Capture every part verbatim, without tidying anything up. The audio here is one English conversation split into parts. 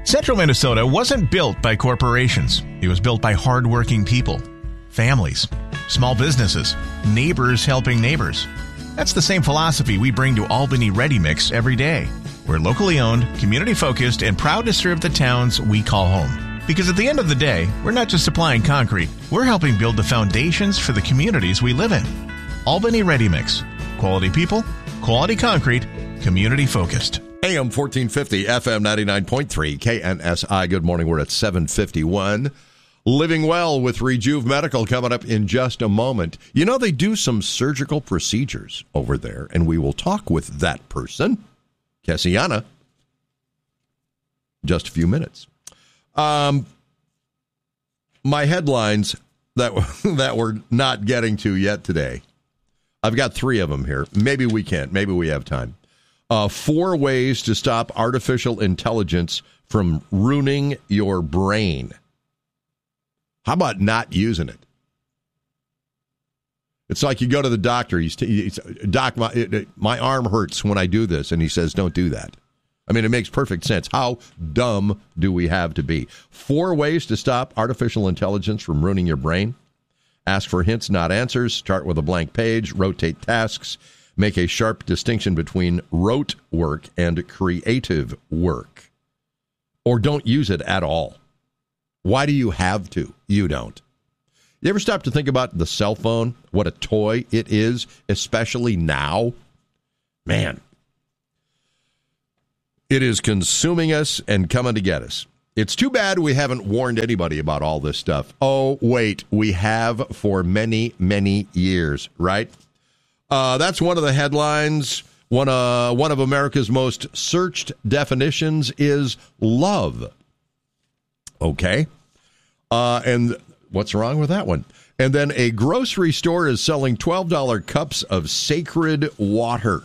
Central Minnesota wasn't built by corporations. It was built by hardworking people, families, small businesses, neighbors helping neighbors. That's the same philosophy we bring to Albany Ready Mix every day. We're locally owned, community-focused, and proud to serve the towns we call home. Because at the end of the day, we're not just supplying concrete. We're helping build the foundations for the communities we live in. Albany Ready Mix. Quality people, quality concrete, community-focused. A M fourteen fifty, F M ninety-nine point three, K N S I. Good morning. We're at seven fifty-one. Living Well with Rejuve Medical coming up in just a moment. You know, they do some surgical procedures over there, and we will talk with that person, Kessiana, just a few minutes. Um, my headlines that, that we're not getting to yet today. I've got three of them here. Maybe we can't. Maybe we have time. Uh, four ways to stop artificial intelligence from ruining your brain. How about not using it? It's like you go to the doctor. He's, t- he's Doc, my, it, my arm hurts when I do this, and he says, don't do that. I mean, it makes perfect sense. How dumb do we have to be? Four ways to stop artificial intelligence from ruining your brain. Ask for hints, not answers. Start with a blank page. Rotate tasks. Make a sharp distinction between rote work and creative work. Or don't use it at all. Why do you have to? You don't. You ever stop to think about the cell phone? What a toy it is, especially now? Man. It is consuming us and coming to get us. It's too bad we haven't warned anybody about all this stuff. Oh, wait, we have for many, many years, right? Uh, that's one of the headlines. One, uh, one of America's most searched definitions is love. Okay. Uh, and what's wrong with that one? And then a grocery store is selling twelve dollars cups of sacred water.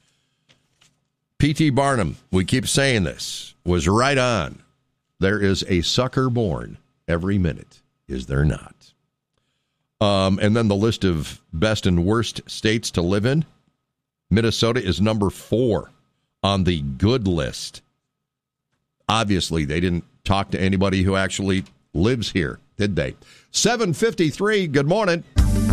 P T. Barnum, we keep saying this, was right on. There is a sucker born every minute, is there not? Um, and then the list of best and worst states to live in. Minnesota is number four on the good list. Obviously, they didn't talk to anybody who actually lives here, did they? seven fifty-three, good morning.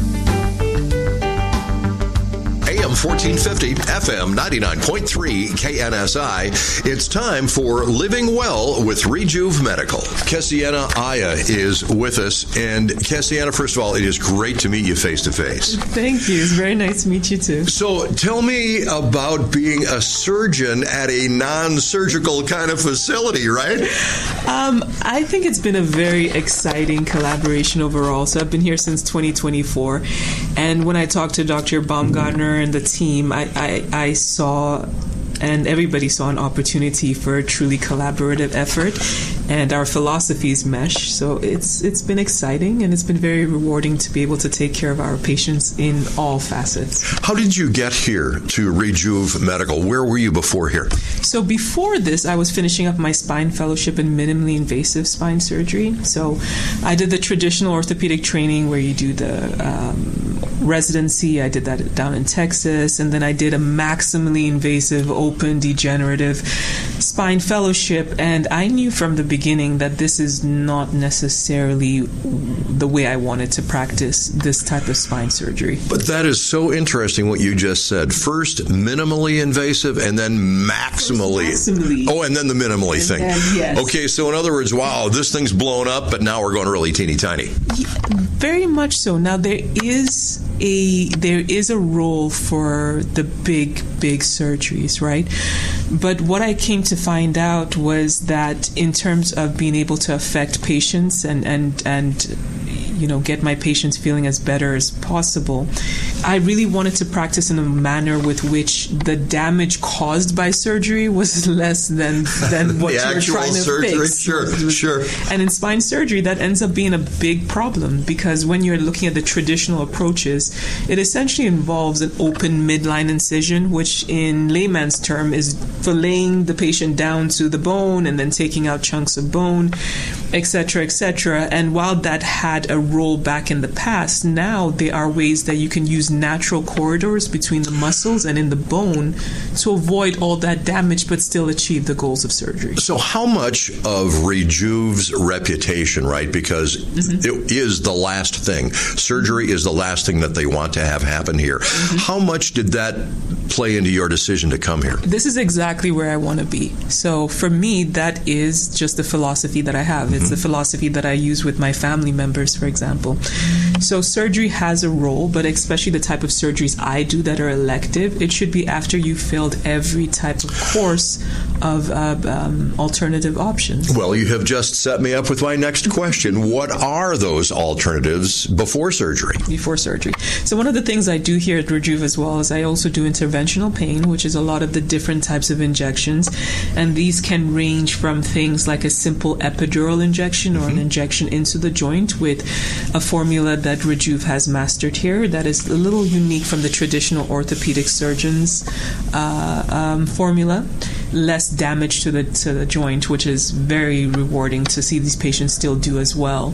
A M fourteen fifty, F M ninety-nine point three, K N S I. It's time for Living Well with Rejuve Medical. Kessiana Aya is with us. And Kessiana, first of all, it is great to meet you face to face. Thank you. It's very nice to meet you too. So tell me about being a surgeon at a non-surgical kind of facility, right? Um, I think it's been a very exciting collaboration overall. So I've been here since twenty twenty-four. And when I talked to Doctor Baumgartner and the team, I, I, I saw, and everybody saw, an opportunity for a truly collaborative effort, and our philosophies mesh. So it's it's been exciting, and it's been very rewarding to be able to take care of our patients in all facets. How did you get here to Rejuve Medical? Where were you before here? So before this, I was finishing up my spine fellowship in minimally invasive spine surgery. So I did the traditional orthopedic training where you do the um, residency. I did that down in Texas, and then I did a maximally invasive open degenerative spine fellowship, and I knew from the beginning that this is not necessarily the way I wanted to practice this type of spine surgery. But that is so interesting what you just said. First minimally invasive and then maximally. maximally. Oh, and then the minimally and thing. Then, yes. Okay, so in other words, wow, this thing's blown up, but now we're going really teeny tiny. Yeah, very much so. Now there is a there is a role for the big, big surgeries, right? But what I came to find out was that in terms of being able to affect patients and, and, and you know, get my patients feeling as better as possible, I really wanted to practice in a manner with which the damage caused by surgery was less than, than what the you're trying to surgery. fix. Sure, sure. And in spine surgery, that ends up being a big problem because when you're looking at the traditional approaches, it essentially involves an open midline incision, which which in layman's term is filleting the patient down to the bone and then taking out chunks of bone, et cetera, et cetera. And while that had a role back in the past, now there are ways that you can use natural corridors between the muscles and in the bone to avoid all that damage but still achieve the goals of surgery. So how much of Rejuve's reputation, right, because mm-hmm. it is the last thing, surgery is the last thing that they want to have happen here. Mm-hmm. How much did that play into your decision to come here? This is exactly where I want to be. So for me, that is just the philosophy that I have. It's mm-hmm. the philosophy that I use with my family members, for example. So surgery has a role, but especially the type of surgeries I do that are elective, it should be after you've failed every type of course of uh, um, alternative options. Well, you have just set me up with my next question. What are those alternatives before surgery? Before surgery. So one of the things I do here at Rejuve as well is I also do interventional pain, which is a lot of the different types of injections. And these can range from things like a simple epidural injection or mm-hmm. an injection into the joint with a formula that Rejuve has mastered here that is a little unique from the traditional orthopedic surgeon's uh, um, formula. Less damage to the to the joint, which is very rewarding to see these patients still do as well.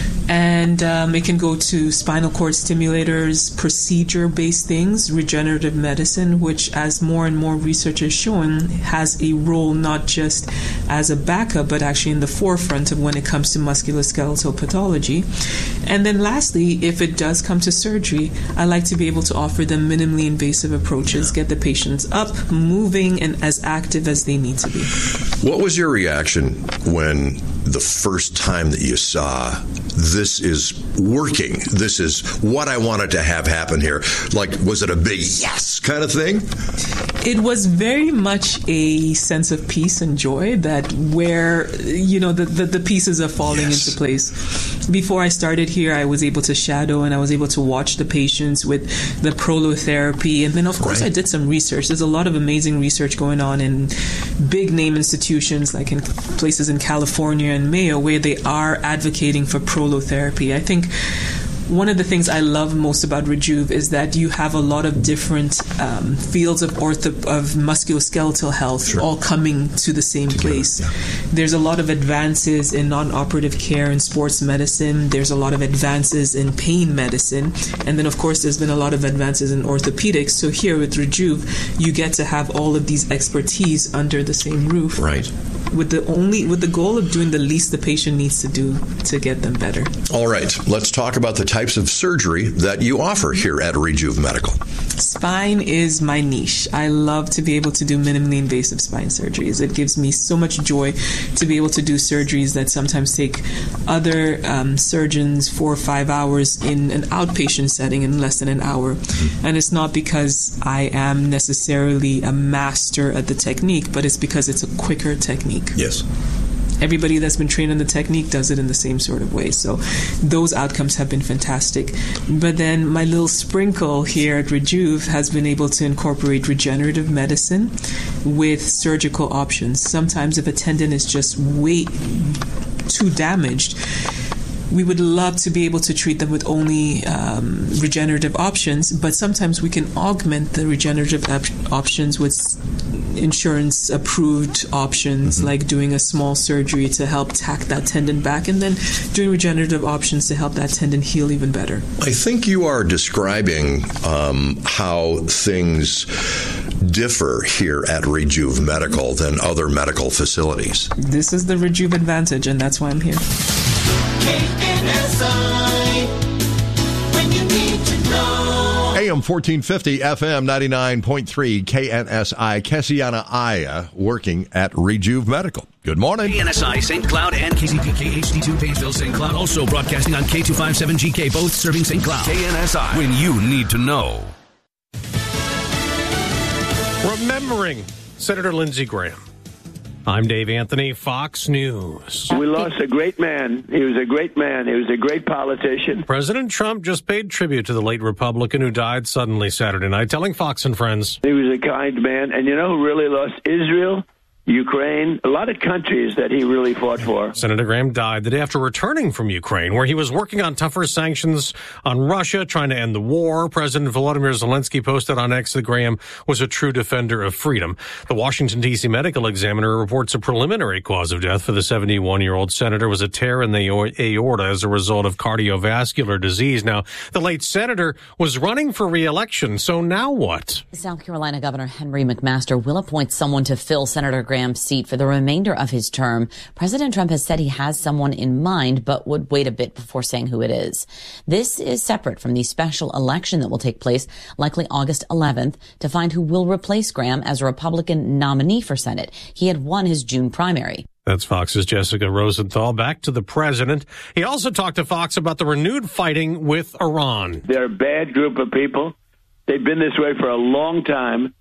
And um, it can go to spinal cord stimulators, procedure-based things, regenerative medicine, which, as more and more research is showing, has a role not just as a backup, but actually in the forefront of when it comes to musculoskeletal pathology. And then lastly, if it does come to surgery, I like to be able to offer them minimally invasive approaches, yeah. get the patients up, moving, and as active as they need to be. What was your reaction when the first time that you saw this is working, this is what I wanted to have happen here? Like, was it a big yes kind of thing? It was very much a sense of peace and joy that where, you know, the, the, the pieces are falling yes. into place. Before I started here, I was able to shadow and I was able to watch the patients with the prolotherapy. And then, of course, right. I did some research. There's a lot of amazing research going on in big name institutions like in places in California and Mayo where they are advocating for prolotherapy. I think one of the things I love most about Rejuve is that you have a lot of different um, fields of ortho of musculoskeletal health sure. all coming to the same Together, place. Yeah. There's a lot of advances in non-operative care and sports medicine. There's a lot of advances in pain medicine. And then, of course, there's been a lot of advances in orthopedics. So here with Rejuve, you get to have all of these expertise under the same roof. Right. With the only with the goal of doing the least the patient needs to do to get them better. All right, let's talk about the types of surgery that you offer here at Rejuve Medical. Spine is my niche. I love to be able to do minimally invasive spine surgeries. It gives me so much joy to be able to do surgeries that sometimes take other um, surgeons four or five hours in an outpatient setting in less than an hour. Mm-hmm. And it's not because I am necessarily a master at the technique, but it's because it's a quicker technique. Yes. Everybody that's been trained on the technique does it in the same sort of way. So those outcomes have been fantastic. But then my little sprinkle here at Rejuve has been able to incorporate regenerative medicine with surgical options. Sometimes if a tendon is just way too damaged, we would love to be able to treat them with only um, regenerative options, but sometimes we can augment the regenerative op- options with insurance-approved options, mm-hmm. like doing a small surgery to help tack that tendon back, and then doing regenerative options to help that tendon heal even better. I think you are describing um, how things differ here at Rejuve Medical than other medical facilities. This is the Rejuve advantage, and that's why I'm here. K N S I, when you need to know. A M fourteen fifty, F M ninety-nine point three, K N S I, Kessiana Aya, working at Rejuve Medical. Good morning. K N S I, Saint Cloud, and K C P K H D two, Painesville, Saint Cloud. Also broadcasting on K two fifty-seven G K, both serving Saint Cloud. K N S I, when you need to know. Remembering Senator Lindsey Graham. I'm Dave Anthony, Fox News. We lost a great man. He was a great man. He was a great politician. President Trump just paid tribute to the late Republican who died suddenly Saturday night, telling Fox and Friends. He was a kind man. And you know who really lost? Israel Ukraine, a lot of countries that he really fought for. Senator Graham died the day after returning from Ukraine, where he was working on tougher sanctions on Russia, trying to end the war. President Volodymyr Zelensky posted on X that Graham was a true defender of freedom. The Washington, D C Medical Examiner reports a preliminary cause of death for the seventy-one-year-old senator was a tear in the aorta as a result of cardiovascular disease. Now, the late senator was running for re-election, so now what? South Carolina Governor Henry McMaster will appoint someone to fill Senator Graham's seat for the remainder of his term. President Trump has said he has someone in mind, but would wait a bit before saying who it is. This is separate from the special election that will take place likely August eleventh to find who will replace Graham as a Republican nominee for Senate. He had won his June primary. That's Fox's Jessica Rosenthal. Back to the president. He also talked to Fox about the renewed fighting with Iran. They're a bad group of people. They've been this way for a long time.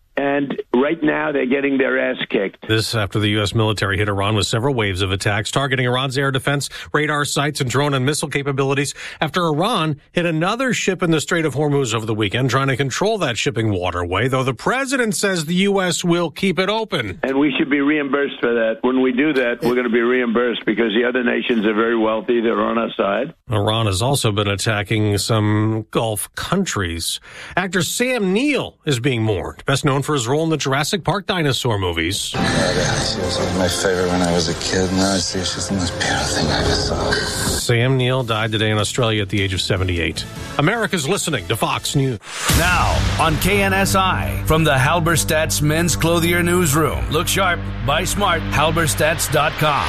And right now, they're getting their ass kicked. This after the U S military hit Iran with several waves of attacks, targeting Iran's air defense, radar sites, and drone and missile capabilities. After Iran hit another ship in the Strait of Hormuz over the weekend, trying to control that shipping waterway, though the president says the U S will keep it open. And we should be reimbursed for that. When we do that, we're going to be reimbursed because the other nations are very wealthy. They're on our side. Iran has also been attacking some Gulf countries. Actor Sam Neill is being mourned, best known for his role in the Jurassic Park dinosaur movies. Oh, God, she was like my favorite when I was a kid. Now I see she's the most beautiful thing I ever saw. Sam Neill died today in Australia at the age of seventy-eight. America's listening to Fox News. Now on K N S I from the Halberstadt's Men's Clothier Newsroom. Look sharp, buy smart, halberstadts dot com.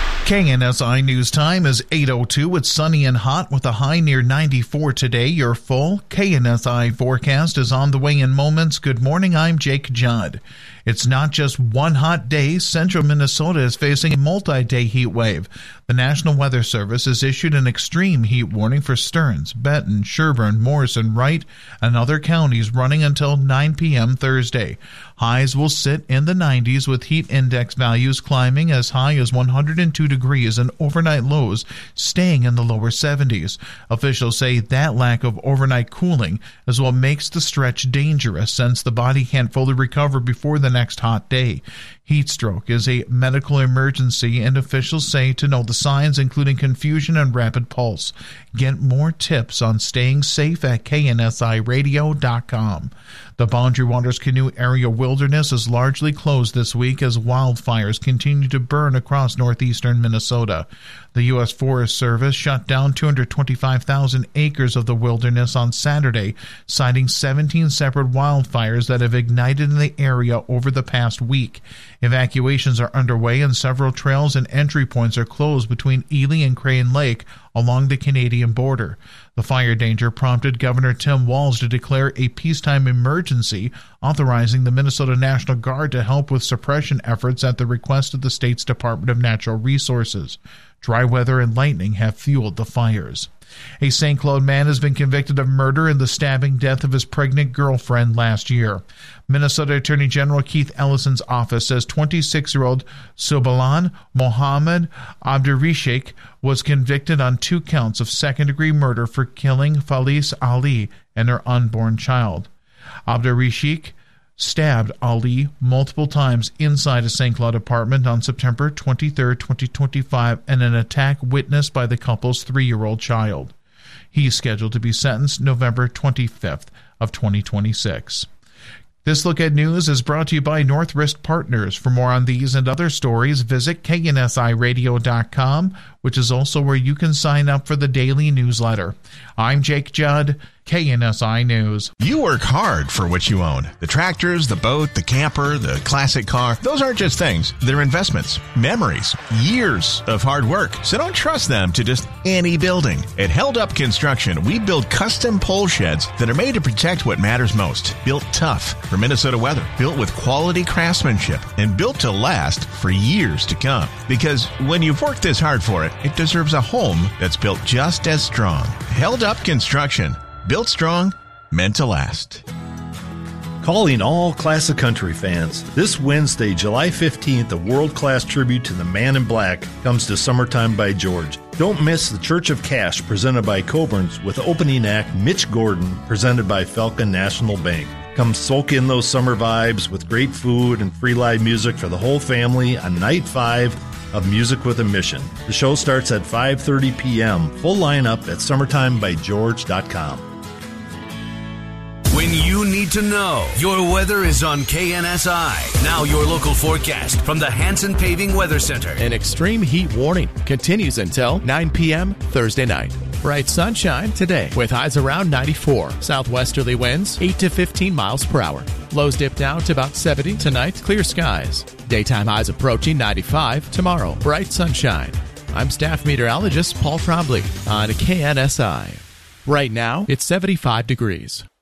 K N S I News Time is eight oh two. It's sunny and hot with a high near ninety-four today. Your full K N S I forecast is on the way in moments. Good morning, I'm Jake Judd. It's not just one hot day. Central Minnesota is facing a multi-day heat wave. The National Weather Service has issued an extreme heat warning for Stearns, Benton, Sherburne, Morrison, Wright, and other counties running until nine p.m. Thursday. Highs will sit in the nineties with heat index values climbing as high as one hundred two degrees and overnight lows staying in the lower seventies. Officials say that lack of overnight cooling is what makes the stretch dangerous since the body can't fully recover before the next hot day. Heat stroke is a medical emergency, and officials say to know the signs, including confusion and rapid pulse. Get more tips on staying safe at K N S I radio dot com. The Boundary Waters Canoe Area Wilderness is largely closed this week as wildfires continue to burn across northeastern Minnesota. The U S Forest Service shut down two hundred twenty-five thousand acres of the wilderness on Saturday, citing seventeen separate wildfires that have ignited in the area over the past week. Evacuations are underway and several trails and entry points are closed between Ely and Crane Lake along the Canadian border. The fire danger prompted Governor Tim Walz to declare a peacetime emergency, authorizing the Minnesota National Guard to help with suppression efforts at the request of the state's Department of Natural Resources. Dry weather and lightning have fueled the fires. A Saint Cloud man has been convicted of murder in the stabbing death of his pregnant girlfriend last year. Minnesota Attorney General Keith Ellison's office says twenty-six-year-old Subalan Mohammed Abdirishik was convicted on two counts of second-degree murder for killing Felice Ali and her unborn child. Abdirishik stabbed Ali multiple times inside a Saint Cloud apartment on September twenty-third, twenty twenty-five, in an attack witnessed by the couple's three-year-old child. He's scheduled to be sentenced November twenty-fifth of twenty twenty-six. This Look at News is brought to you by Northwest Partners. For more on these and other stories, visit K N S I radio dot com, which is also where you can sign up for the daily newsletter. I'm Jake Judd, K N S I News. You work hard for what you own. The tractors, the boat, the camper, the classic car. Those aren't just things. They're investments, memories, years of hard work. So don't trust them to just any building. At Held Up Construction, we build custom pole sheds that are made to protect what matters most. Built tough for Minnesota weather. Built with quality craftsmanship and built to last for years to come. Because when you've worked this hard for it, it deserves a home that's built just as strong. Held Up Construction. Built strong, meant to last. Calling all classic country fans. This Wednesday, July fifteenth, a world-class tribute to the Man in Black comes to Summertime by George. Don't miss the Church of Cash presented by Coburn's with opening act Mitch Gordon presented by Falcon National Bank. Come soak in those summer vibes with great food and free live music for the whole family on night five of Music with a Mission. The show starts at five thirty p.m. Full lineup at summertime by george dot com. When you need to know, your weather is on K N S I. Now your local forecast from the Hanson Paving Weather Center. An extreme heat warning continues until nine p.m. Thursday night. Bright sunshine today with highs around ninety-four. Southwesterly winds eight to fifteen miles per hour. Lows dip down to about seventy tonight. Clear skies. Daytime highs approaching ninety-five tomorrow. Bright sunshine. I'm staff meteorologist Paul Trombley on K N S I. Right now, it's seventy-five degrees.